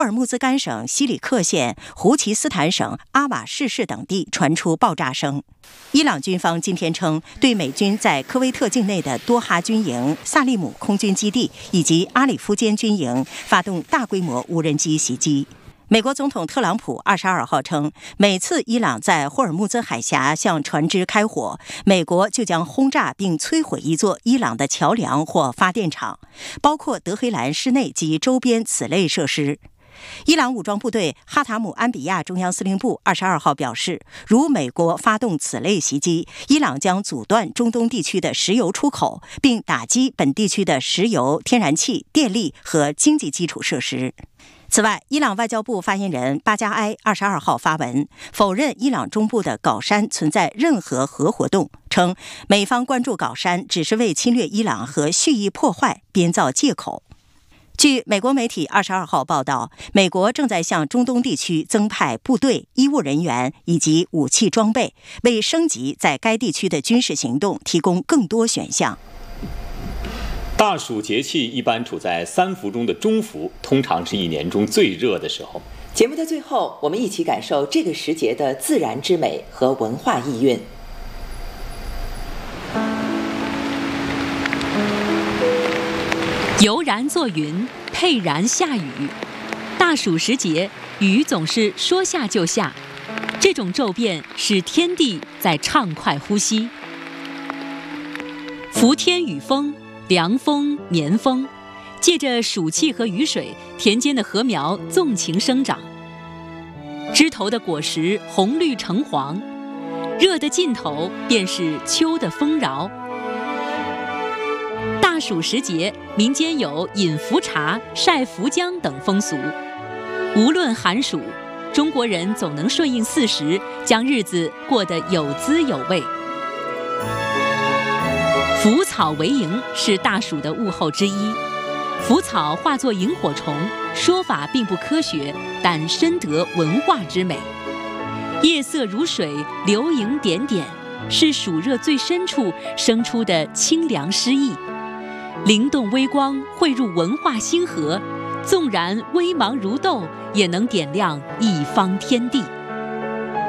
尔木兹干省西里克县、胡奇斯坦省阿瓦士市等地传出爆炸声。伊朗军方今天称，对美军在科威特境内的多哈军营、萨利姆空军基地以及阿里夫间军营发动大规模无人机袭击。美国总统特朗普22号称，每次伊朗在霍尔木兹海峡向船只开火，美国就将轰炸并摧毁一座伊朗的桥梁或发电厂，包括德黑兰市内及周边此类设施。伊朗武装部队哈塔姆安比亚中央司令部22号表示，如美国发动此类袭击，伊朗将阻断中东地区的石油出口，并打击本地区的石油、天然气、电力和经济基础设施。此外，伊朗外交部发言人巴加埃22号发文否认伊朗中部的皋山存在任何核活动，称美方关注皋山只是为侵略伊朗和蓄意破坏编造借口。据美国媒体22号报道，美国正在向中东地区增派部队、医务人员以及武器装备，为升级在该地区的军事行动提供更多选项。 大暑节气一般处在3伏中的中伏，通常是一年中最热的时候。 节目的最后，我们一起感受这个时节的自然之美和文化意蕴。 悠然作云，沛然下雨。大暑时节，雨总是说下就下，这种骤变使天地在畅快呼吸。伏天雨风，凉风绵风，借着暑气和雨水，田间的禾苗纵情生长，枝头的果实红绿橙黄，热的尽头便是秋的丰饶。大暑时节，民间有饮伏茶、晒伏浆等风俗。无论寒暑，中国人总能顺应四时，将日子过得有滋有味。腐草为萤是大暑的物候之一。腐草化作萤火虫，说法并不科学，但深得文化之美。夜色如水，流萤点点，是暑热最深处生出的清凉诗意。灵动微光汇入文化星河，纵然微茫如豆，也能点亮一方天地。